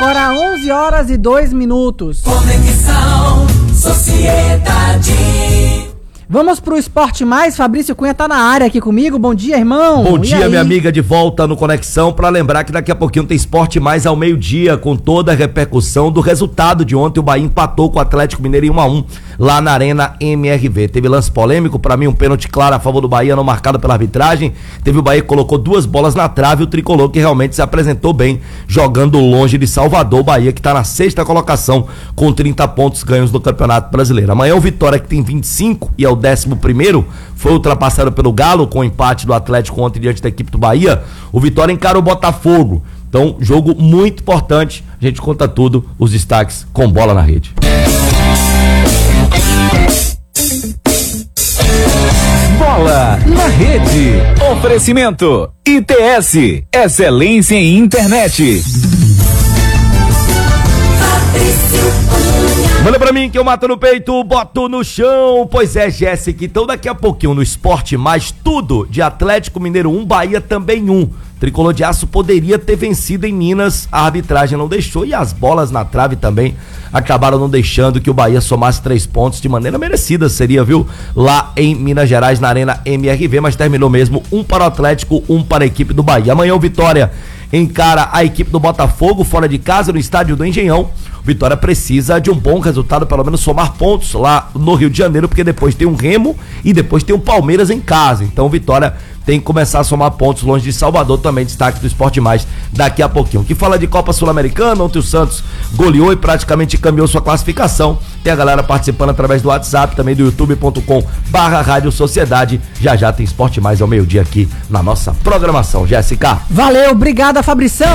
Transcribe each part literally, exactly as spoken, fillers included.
agora onze horas e dois minutos. Conexão Sociedade. Vamos pro Esporte Mais, Fabrício Cunha tá na área aqui comigo, bom dia, irmão. Bom dia, minha amiga, de volta no Conexão, pra lembrar que daqui a pouquinho tem Esporte Mais ao meio-dia, com toda a repercussão do resultado de ontem. O Bahia empatou com o Atlético Mineiro em um a um, lá na Arena M R V. Teve lance polêmico, pra mim um pênalti claro a favor do Bahia, não marcado pela arbitragem. Teve o Bahia que colocou duas bolas na trave, o Tricolor que realmente se apresentou bem, jogando longe de Salvador. O Bahia que tá na sexta colocação, com trinta pontos ganhos no Campeonato Brasileiro. Amanhã o Vitória, que tem vinte e cinco e é o décimo primeiro, foi ultrapassado pelo Galo com o empate do Atlético ontem diante da equipe do Bahia. O Vitória encara o Botafogo. Então, jogo muito importante. A gente conta tudo, os destaques com Bola na Rede. Bola na Rede. Oferecimento I T S, excelência em internet. Manda pra mim que eu mato no peito, boto no chão. Pois é, Jéssica, então daqui a pouquinho no Esporte Mais, tudo de Atlético Mineiro um, Bahia também um. Tricolor de Aço poderia ter vencido em Minas, a arbitragem não deixou e as bolas na trave também acabaram não deixando que o Bahia somasse três pontos de maneira merecida, seria, viu? Lá em Minas Gerais, na Arena M R V, mas terminou mesmo um para o Atlético, um para a equipe do Bahia. Amanhã o Vitória encara a equipe do Botafogo fora de casa no estádio do Engenhão. O Vitória precisa de um bom resultado, pelo menos somar pontos lá no Rio de Janeiro, porque depois tem um Remo e depois tem um Palmeiras em casa. Então o Vitória tem que começar a somar pontos longe de Salvador, também destaque do Esporte Mais daqui a pouquinho. Que fala de Copa Sul-Americana, ontem o Santos goleou e praticamente caminhou sua classificação. Tem a galera participando através do WhatsApp, também do youtube ponto com barra Rádio Sociedade. Já já tem Esporte Mais ao meio-dia aqui na nossa programação. Jéssica. Valeu, obrigada, Fabrição.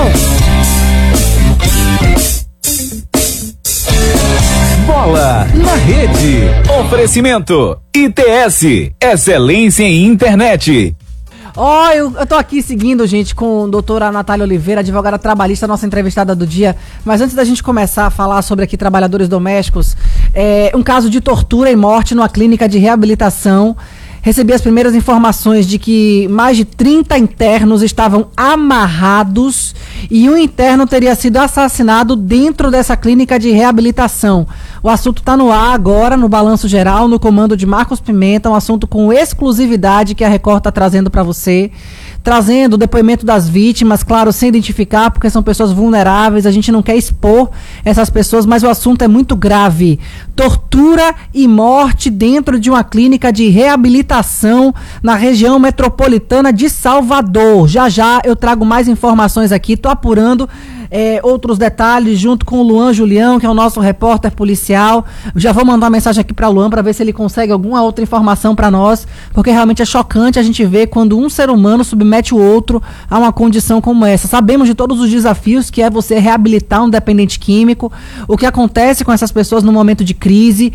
Bola na Rede. Oferecimento I T S, excelência em internet. Ó, oh, eu, eu tô aqui seguindo, gente, com a doutora Natália Oliveira, advogada trabalhista, nossa entrevistada do dia. Mas antes da gente começar a falar sobre aqui trabalhadores domésticos, é, um caso de tortura e morte numa clínica de reabilitação. Recebi as primeiras informações de que mais de trinta internos estavam amarrados e um interno teria sido assassinado dentro dessa clínica de reabilitação. O assunto está no ar agora, no Balanço Geral, no comando de Marcos Pimenta, um assunto com exclusividade que a Record está trazendo para você. Trazendo o depoimento das vítimas, claro, sem identificar, porque são pessoas vulneráveis, a gente não quer expor essas pessoas, mas o assunto é muito grave. Tortura e morte dentro de uma clínica de reabilitação na região metropolitana de Salvador. Já já eu trago mais informações aqui, estou apurando É, outros detalhes junto com o Luan Julião, que é o nosso repórter policial. Já vou mandar uma mensagem aqui para o Luan para ver se ele consegue alguma outra informação para nós, porque realmente é chocante a gente ver quando um ser humano submete o outro a uma condição como essa. Sabemos de todos os desafios que é você reabilitar um dependente químico, o que acontece com essas pessoas no momento de crise,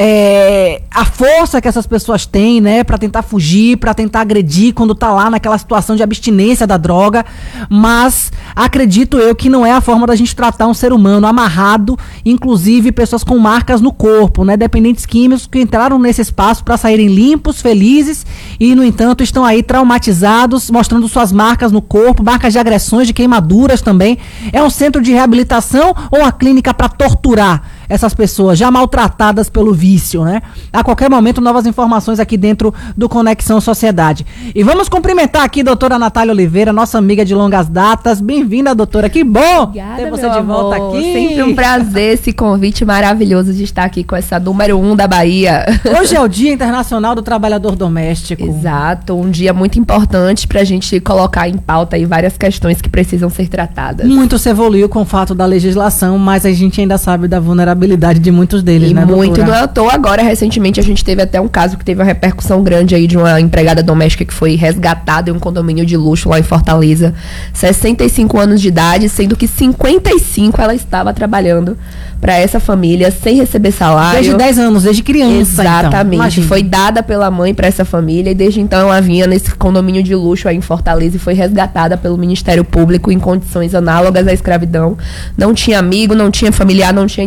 é, a força que essas pessoas têm, né, para tentar fugir, para tentar agredir quando tá lá naquela situação de abstinência da droga, mas acredito eu que não é a forma da gente tratar um ser humano amarrado, inclusive pessoas com marcas no corpo, né? Dependentes químicos que entraram nesse espaço para saírem limpos, felizes e, no entanto, estão aí traumatizados, mostrando suas marcas no corpo, marcas de agressões, de queimaduras também. É um centro de reabilitação ou uma clínica para torturar essas pessoas já maltratadas pelo vício, né? A qualquer momento, novas informações aqui dentro do Conexão Sociedade. E vamos cumprimentar aqui a doutora Natália Oliveira, nossa amiga de longas datas. Bem-vinda, doutora. Que bom Obrigada, ter você meu de amor. volta aqui. Sempre um prazer, esse convite maravilhoso de estar aqui com essa número um da Bahia. Hoje é o Dia Internacional do Trabalhador Doméstico. Exato, um dia muito importante pra gente colocar em pauta aí várias questões que precisam ser tratadas. Muito se evoluiu com o fato da legislação, mas a gente ainda sabe da vulnerabilidade de muitos deles, e né, muito, doutora? não é à toa. Agora, recentemente, a gente teve até um caso que teve uma repercussão grande aí de uma empregada doméstica que foi resgatada em um condomínio de luxo lá em Fortaleza, sessenta e cinco anos de idade, sendo que cinquenta e cinco ela estava trabalhando para essa família sem receber salário. Desde dez anos, desde criança. Exatamente, então, foi dada pela mãe para essa família e desde então ela vinha nesse condomínio de luxo aí em Fortaleza e foi resgatada pelo Ministério Público em condições análogas à escravidão. Não tinha amigo, não tinha familiar, não tinha ninguém.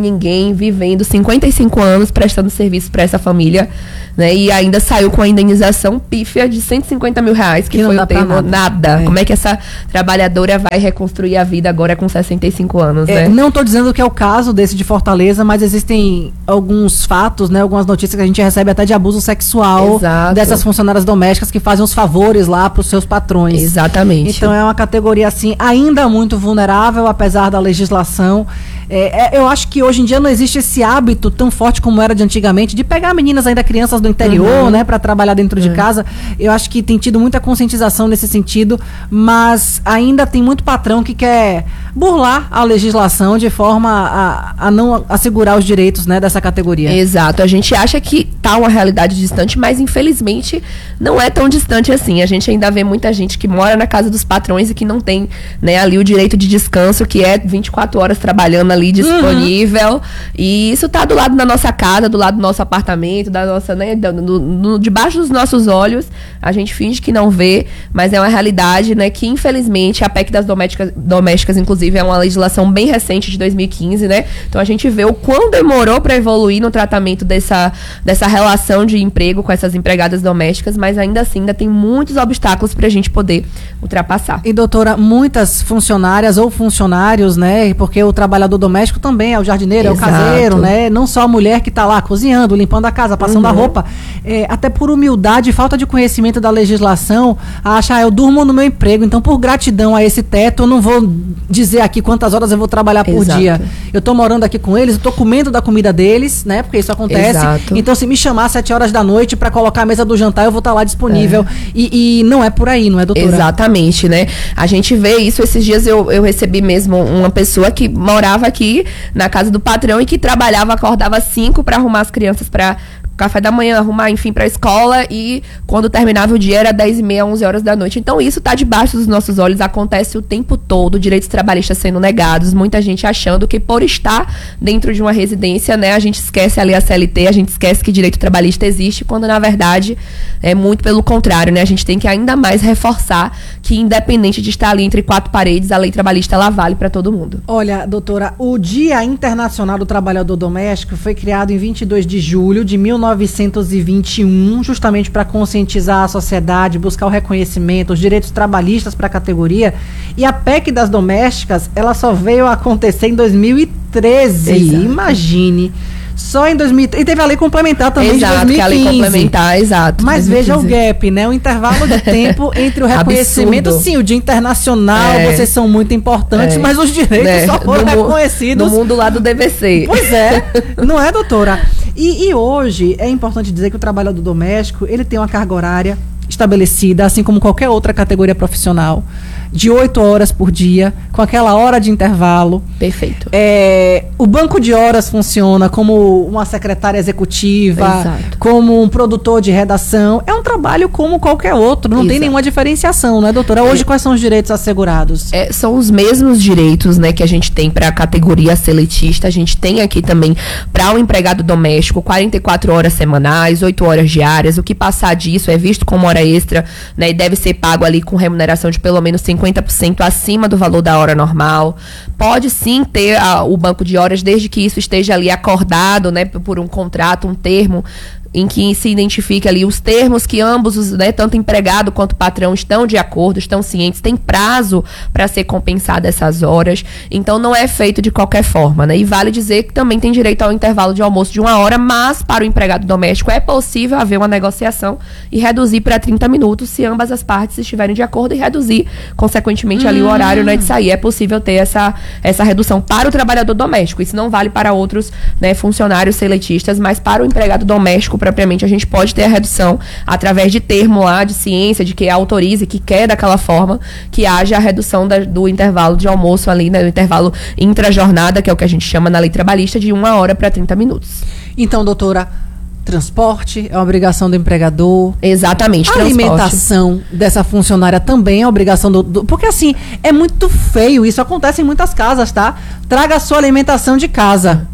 vem vivendo cinquenta e cinco anos prestando serviço para essa família, né? E ainda saiu com a indenização pífia de cento e cinquenta mil reais, que, que foi o termo nada. nada. É. Como é que essa trabalhadora vai reconstruir a vida agora com sessenta e cinco anos, é, né? Não estou dizendo que é o caso desse de Fortaleza, mas existem alguns fatos, né? Algumas notícias que a gente recebe até de abuso sexual. Exato. Dessas funcionárias domésticas que fazem os favores lá para os seus patrões. Exatamente. Então é uma categoria assim ainda muito vulnerável, apesar da legislação. É, é, eu acho que hoje em dia não existe esse hábito tão forte como era de antigamente, de pegar meninas ainda crianças do interior, uhum. né, para trabalhar dentro uhum. de casa. Eu acho que tem tido muita conscientização nesse sentido, mas ainda tem muito patrão que quer burlar a legislação de forma a, a não assegurar os direitos, né, dessa categoria. Exato. A gente acha que tá uma realidade distante, mas infelizmente não é tão distante assim. A gente ainda vê muita gente que mora na casa dos patrões e que não tem, né, ali o direito de descanso, que é vinte e quatro horas trabalhando ali disponível, uhum. e isso tá do lado da nossa casa, do lado do nosso apartamento, da nossa, né, do, do, do, debaixo dos nossos olhos. A gente finge que não vê, mas é uma realidade, né, que infelizmente a P E C das domésticas, domésticas inclusive é uma legislação bem recente de dois mil e quinze, né, então a gente vê o quão demorou para evoluir no tratamento dessa, dessa relação de emprego com essas empregadas domésticas, mas ainda assim ainda tem muitos obstáculos pra gente poder ultrapassar. E doutora, muitas funcionárias ou funcionários, né, porque o trabalhador doméstico também é o jardineiro, Exato. é o caseiro, né? Não só a mulher que está lá cozinhando, limpando a casa, passando uhum. a roupa. É, até por humildade e falta de conhecimento da legislação, acha, ah, eu durmo no meu emprego, então por gratidão a esse teto, eu não vou dizer aqui quantas horas eu vou trabalhar por Exato. dia. Eu estou morando aqui com eles, eu estou comendo da comida deles, né? Porque isso acontece. Exato. Então se me chamar às sete horas da noite para colocar a mesa do jantar, eu vou estar tá lá disponível. É. E, e não é por aí, não é, doutora? Exatamente, né? A gente vê isso, esses dias eu, eu recebi mesmo uma pessoa que morava aqui na casa do patrão e que trabalhava, acordava às cinco para arrumar as crianças para café da manhã, arrumar, enfim, pra escola, e quando terminava o dia era dez e meia, onze horas da noite. Então isso tá debaixo dos nossos olhos, acontece o tempo todo, direitos trabalhistas sendo negados, muita gente achando que por estar dentro de uma residência, né, a gente esquece ali a C L T, a gente esquece que direito trabalhista existe, quando na verdade é muito pelo contrário, né, a gente tem que ainda mais reforçar que independente de estar ali entre quatro paredes, a lei trabalhista ela vale para todo mundo. Olha, doutora, o Dia Internacional do Trabalhador Doméstico foi criado em vinte e dois de julho de mil novecentos e vinte e um, justamente para conscientizar a sociedade, buscar o reconhecimento, os direitos trabalhistas para a categoria. E a P E C das domésticas, ela só veio a acontecer em dois mil e treze. Exato. Imagine. Só em dois mil e treze. E teve a lei complementar também, exato, de dois mil e quinze. Que a lei complementar, exato. Mas veja o gap, né? O intervalo de tempo entre o reconhecimento. Absurdo. Sim, o Dia Internacional, é. vocês são muito importantes, é. mas os direitos é. só foram no reconhecidos. No mundo lá do D V C. Pois é. Não é, doutora? E, e hoje é importante dizer que o trabalhador doméstico, ele tem uma carga horária estabelecida, assim como qualquer outra categoria profissional, de oito horas por dia, com aquela hora de intervalo. Perfeito. É, o banco de horas funciona como uma secretária executiva, Exato. como um produtor de redação. É um trabalho como qualquer outro, não Exato. tem nenhuma diferenciação, né, doutora? Hoje, é. quais são os direitos assegurados? É, são os mesmos direitos, né, que a gente tem para a categoria seletista. A gente tem aqui também para o um empregado doméstico, quarenta e quatro horas semanais, oito horas diárias. O que passar disso é visto como hora extra, né, e deve ser pago ali com remuneração de pelo menos cinquenta por cento acima do valor da hora normal. Pode sim ter a, o banco de horas, desde que isso esteja ali acordado, né, por um contrato, um termo, em que se identifica ali os termos que ambos, os, né, tanto empregado quanto patrão, estão de acordo, estão cientes, tem prazo para ser compensado essas horas, então não é feito de qualquer forma, né? E vale dizer que também tem direito ao intervalo de almoço de uma hora, mas para o empregado doméstico é possível haver uma negociação e reduzir para trinta minutos, se ambas as partes estiverem de acordo, e reduzir, consequentemente, hum. ali o horário, né, de sair. É possível ter essa, essa redução para o trabalhador doméstico. Isso não vale para outros, né, funcionários seletistas, mas para o empregado doméstico, propriamente, a gente pode ter a redução através de termo lá, de ciência, de que autorize, que quer daquela forma, que haja a redução da, do intervalo de almoço ali, né, do intervalo intrajornada, que é o que a gente chama na lei trabalhista, de uma hora para trinta minutos. Então, doutora, transporte é uma obrigação do empregador. Exatamente, a transporte. Alimentação dessa funcionária também é obrigação do, do... Porque, assim, é muito feio, isso acontece em muitas casas, tá? Traga a sua alimentação de casa.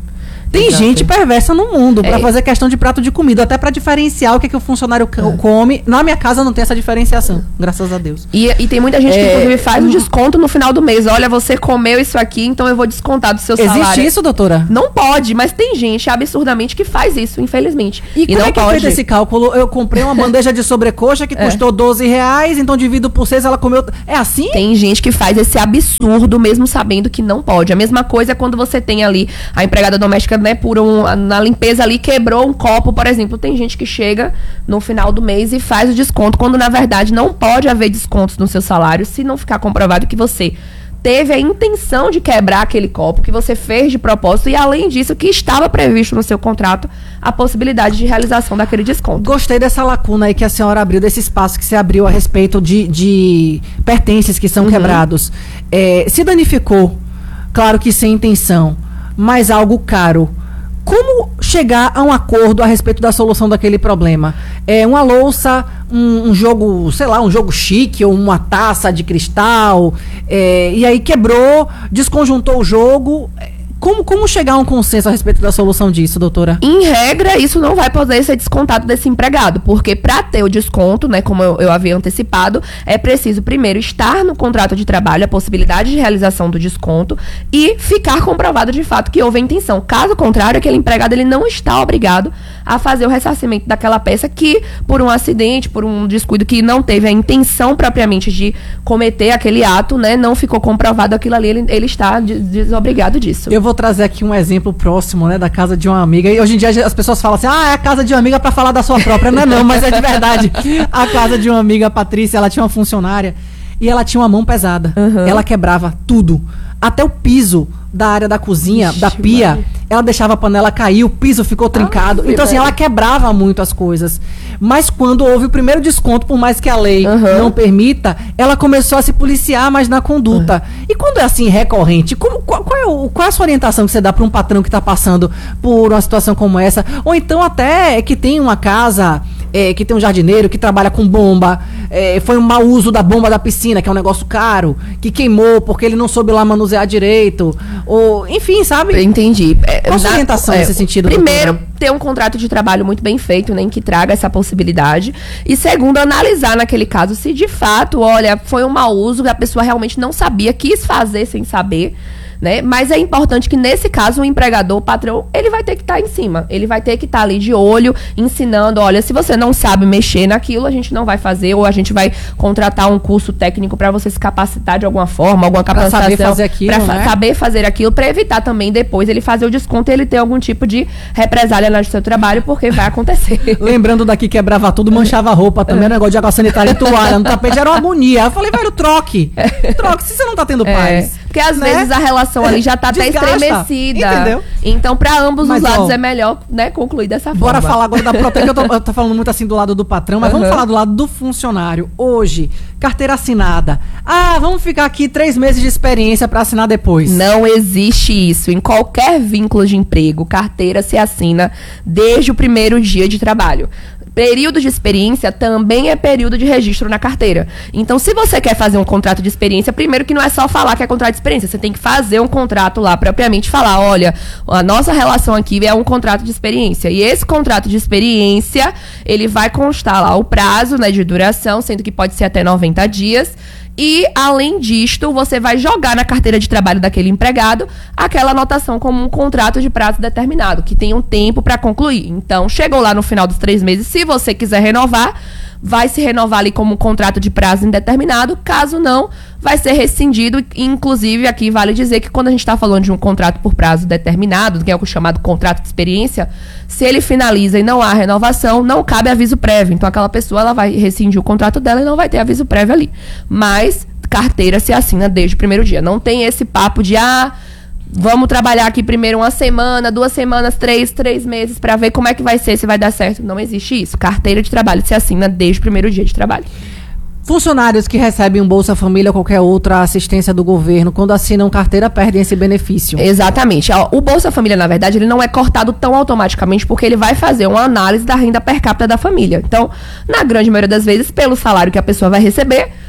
Tem Exato. gente perversa no mundo pra É. fazer questão de prato de comida, até pra diferenciar o que, é que o funcionário c- come. Na minha casa não tem essa diferenciação, graças a Deus. E, e tem muita gente que, É, inclusive, faz o hum. desconto no final do mês. Olha, você comeu isso aqui, então eu vou descontar do seu salário. Existe isso, doutora? Não pode, mas tem gente absurdamente que faz isso, infelizmente. E, como não é que é pode. feito esse cálculo? Eu comprei uma bandeja de sobrecoxa que custou doze reais, então divido por seis, ela comeu... É assim? Tem gente que faz esse absurdo mesmo sabendo que não pode. A mesma coisa é quando você tem ali a empregada doméstica, né, por um, na limpeza ali, quebrou um copo, por exemplo. Tem gente que chega no final do mês e faz o desconto, quando na verdade não pode haver descontos no seu salário se não ficar comprovado que você teve a intenção de quebrar aquele copo, que você fez de propósito e, além disso, que estava previsto no seu contrato a possibilidade de realização daquele desconto. Gostei dessa lacuna aí que a senhora abriu, desse espaço que você abriu a respeito de, de pertences que são quebrados. É, se danificou, claro que sem intenção, mas algo caro. Como chegar a um acordo a respeito da solução daquele problema? É uma louça, um, um jogo, sei lá, um jogo chique ou uma taça de cristal, é, e aí quebrou, desconjuntou o jogo. Como, como chegar a um consenso a respeito da solução disso, doutora? Em regra, isso não vai poder ser descontado desse empregado, porque para ter o desconto, né, como eu, eu havia antecipado, é preciso primeiro estar no contrato de trabalho a possibilidade de realização do desconto e ficar comprovado de fato que houve a intenção. Caso contrário, aquele empregado ele não está obrigado a fazer o ressarcimento daquela peça que, por um acidente, por um descuido que não teve a intenção propriamente de cometer aquele ato, né, não ficou comprovado aquilo ali, ele, ele está de- desobrigado disso. Eu vou trazer aqui um exemplo próximo, né, da casa de uma amiga. E hoje em dia as pessoas falam assim, ah, é a casa de uma amiga pra falar da sua própria. Não é não, mas é de verdade. A casa de uma amiga, a Patrícia, ela tinha uma funcionária e ela tinha uma mão pesada. Uhum. Ela quebrava tudo. Até o piso da área da cozinha, Ixi, da pia, Maria. ela deixava a panela cair, o piso ficou trincado. Ave Então, assim, Maria. ela quebrava muito as coisas. Mas quando houve o primeiro desconto, por mais que a lei Uhum. não permita, ela começou a se policiar mais na conduta. E quando é assim, recorrente, como, qual, qual é o- qual é a sua orientação que você dá para um patrão que está passando por uma situação como essa? Ou então até que tem uma casa, é, que tem um jardineiro que trabalha com bomba, é, foi um mau uso da bomba da piscina, que é um negócio caro, que queimou porque ele não soube lá manusear direito. Ou, enfim, sabe? Entendi. É, Qual a sua na- orientação nesse sentido, Primeiro, doutora? ter um contrato de trabalho muito bem feito, nem que traga essa possibilidade. E segundo, analisar naquele caso se de fato, olha, foi um mau uso que a pessoa realmente não sabia, quis fazer sem saber. Né? Mas é importante que nesse caso o empregador, o patrão, ele vai ter que estar em cima. Ele vai ter que estar ali de olho, ensinando, olha, se você não sabe mexer naquilo, a gente não vai fazer, ou a gente vai contratar um curso técnico para você se capacitar de alguma forma, alguma Pra capacitação. saber fazer aquilo, pra fa- né? saber fazer aquilo, para evitar também depois ele fazer o desconto e ele ter algum tipo de represália no seu trabalho, porque vai acontecer. Lembrando daqui, quebrava tudo, manchava a roupa também, o negócio de água sanitária e toalha no tapete era uma agonia. Eu falei, velho, troque. Troque, se você não tá tendo É, paz. porque às né? vezes a relação ali já tá até Desgasta, estremecida. entendeu? Então, para ambos Mas, os lados ó, é melhor, né, concluir dessa Bora forma. falar agora da Protec, eu tô, eu tô falando muito assim do lado do patrão, mas vamos Uhum. falar do lado do funcionário. Hoje, carteira assinada. Ah, vamos ficar aqui três meses de experiência pra assinar depois. Não existe isso. Em qualquer vínculo de emprego, carteira se assina desde o primeiro dia de trabalho. Período de experiência também é período de registro na carteira. Então, se você quer fazer um contrato de experiência, primeiro que não é só falar que é contrato de experiência, você tem que fazer um contrato lá, propriamente falar, olha, a nossa relação aqui é um contrato de experiência. E esse contrato de experiência, ele vai constar lá o prazo, né, de duração, sendo que pode ser até noventa dias. E, além disto, você vai jogar na carteira de trabalho daquele empregado aquela anotação como um contrato de prazo determinado, que tem um tempo para concluir. Então, chegou lá no final dos três meses, se você quiser renovar, vai se renovar ali como um contrato de prazo indeterminado. Caso não, vai ser rescindido. Inclusive, aqui vale dizer que quando a gente está falando de um contrato por prazo determinado, que é o chamado contrato de experiência, se ele finaliza e não há renovação, não cabe aviso prévio. Então, aquela pessoa ela vai rescindir o contrato dela e não vai ter aviso prévio ali. Mas carteira se assina desde o primeiro dia. Não tem esse papo de, ah, vamos trabalhar aqui primeiro uma semana, duas semanas, três, três meses para ver como é que vai ser, se vai dar certo. Não existe isso. Carteira de trabalho se assina desde o primeiro dia de trabalho. Funcionários que recebem um Bolsa Família ou qualquer outra assistência do governo, quando assinam carteira, perdem esse benefício. Exatamente. Ó, o Bolsa Família, na verdade, ele não é cortado tão automaticamente porque ele vai fazer uma análise da renda per capita da família. Então, na grande maioria das vezes, pelo salário que a pessoa vai receber,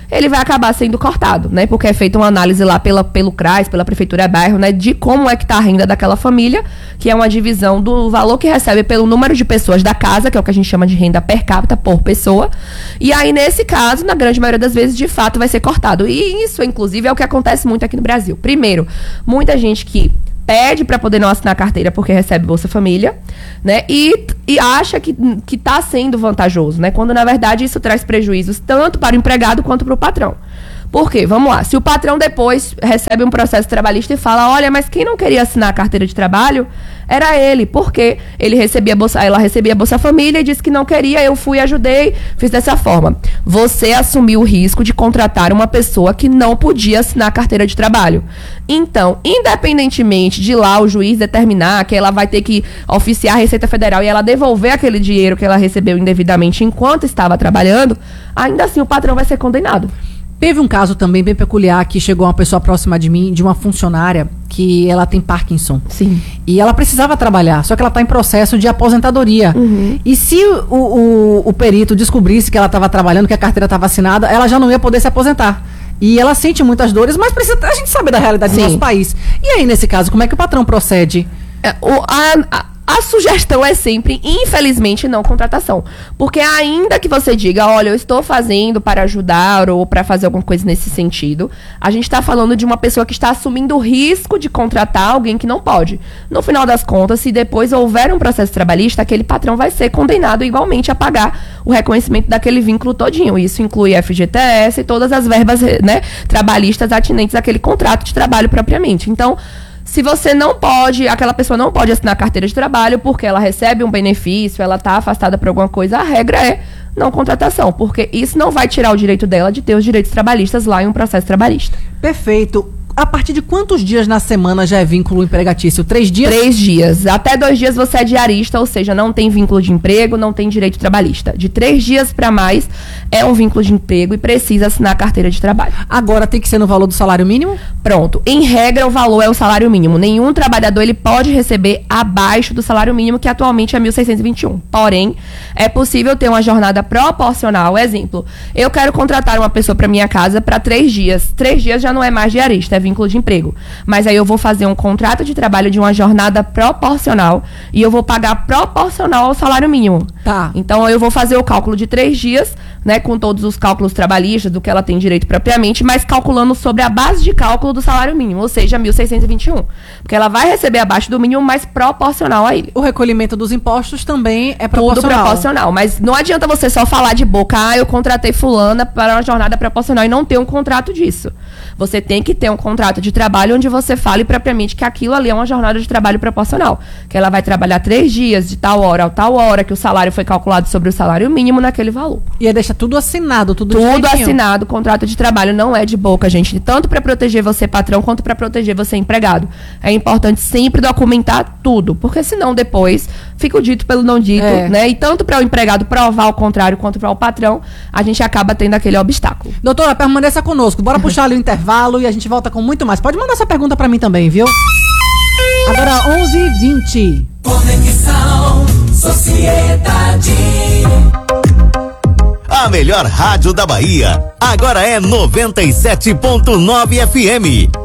ele vai acabar sendo cortado, né? Porque é feita uma análise lá pela, pelo C R A S, pela Prefeitura Bairro, né? De como é que tá a renda daquela família, que é uma divisão do valor que recebe pelo número de pessoas da casa, que é o que a gente chama de renda per capita por pessoa. E aí, nesse caso, na grande maioria das vezes, de fato, vai ser cortado. E isso, inclusive, é o que acontece muito aqui no Brasil. Primeiro, muita gente que pede para poder não assinar carteira porque recebe Bolsa Família, né? E, e acha que, que tá sendo vantajoso, né? Quando, na verdade, isso traz prejuízos tanto para o empregado quanto para o patrão. Por quê? Vamos lá. Se o patrão depois recebe um processo trabalhista e fala, olha, mas quem não queria assinar a carteira de trabalho era ele. Por quê? Ele recebia Bolsa, ela recebia Bolsa Família e disse que não queria, eu fui, ajudei, fiz dessa forma. Você assumiu o risco de contratar uma pessoa que não podia assinar a carteira de trabalho. Então, independentemente de lá o juiz determinar que ela vai ter que oficiar a Receita Federal e ela devolver aquele dinheiro que ela recebeu indevidamente enquanto estava trabalhando, ainda assim o patrão vai ser condenado. Teve um caso também bem peculiar que chegou uma pessoa próxima de mim, de uma funcionária, que ela tem Parkinson. Sim. E ela precisava trabalhar, só que ela está em processo de aposentadoria. Uhum. E se o, o, o perito descobrisse que ela estava trabalhando, que a carteira estava assinada, ela já não ia poder se aposentar. E ela sente muitas dores, mas precisa, a gente sabe da realidade Sim. do nosso país. E aí, nesse caso, como é que o patrão procede? É, o, a, a... A sugestão é sempre, infelizmente, não contratação. Porque ainda que você diga, olha, eu estou fazendo para ajudar ou para fazer alguma coisa nesse sentido, a gente está falando de uma pessoa que está assumindo o risco de contratar alguém que não pode. No final das contas, se depois houver um processo trabalhista, aquele patrão vai ser condenado igualmente a pagar o reconhecimento daquele vínculo todinho. Isso inclui F G T S e todas as verbas, né, trabalhistas atinentes àquele contrato de trabalho propriamente. Então, se você não pode, aquela pessoa não pode assinar carteira de trabalho porque ela recebe um benefício, ela está afastada por alguma coisa, a regra é não contratação, porque isso não vai tirar o direito dela de ter os direitos trabalhistas lá em um processo trabalhista. Perfeito. A partir de quantos dias na semana já é vínculo empregatício? Três dias? Três dias. Até dois dias você é diarista, ou seja, não tem vínculo de emprego, não tem direito trabalhista. De três dias para mais é um vínculo de emprego e precisa assinar a carteira de trabalho. Agora tem que ser no valor do salário mínimo? Pronto. Em regra, o valor é o salário mínimo. Nenhum trabalhador ele pode receber abaixo do salário mínimo, que atualmente é mil seiscentos e vinte e um. Porém, é possível ter uma jornada proporcional. Exemplo, eu quero contratar uma pessoa para minha casa para três dias. Três dias já não é mais diarista, é vínculo de emprego. Mas aí eu vou fazer um contrato de trabalho de uma jornada proporcional e eu vou pagar proporcional ao salário mínimo. Tá. Então eu vou fazer o cálculo de três dias, né, com todos os cálculos trabalhistas, do que ela tem direito propriamente, mas calculando sobre a base de cálculo do salário mínimo, ou seja, mil seiscentos e vinte e um. Porque ela vai receber abaixo do mínimo, mas proporcional a ele. O recolhimento dos impostos também é proporcional. Tudo proporcional, mas não adianta você só falar de boca, ah, eu contratei fulana para uma jornada proporcional e não ter um contrato disso. Você tem que ter um contrato de trabalho onde você fale propriamente que aquilo ali é uma jornada de trabalho proporcional. Que ela vai trabalhar três dias de tal hora a tal hora, que o salário foi calculado sobre o salário mínimo naquele valor. E aí deixa tudo assinado, tudo Tudo direitinho. assinado, contrato de trabalho não é de boca, gente. Tanto para proteger você, patrão, quanto para proteger você, empregado. É importante sempre documentar tudo, porque senão depois fica o dito pelo não dito, é. né? E tanto para o empregado provar o contrário, quanto para o patrão, a gente acaba tendo aquele obstáculo. Doutora, permaneça conosco. Bora puxar ali o intervalo e a gente volta com muito mais. Pode mandar essa pergunta pra mim também, viu? Agora onze e vinte. Conexão Sociedade. A melhor rádio da Bahia agora é noventa e sete ponto nove F M.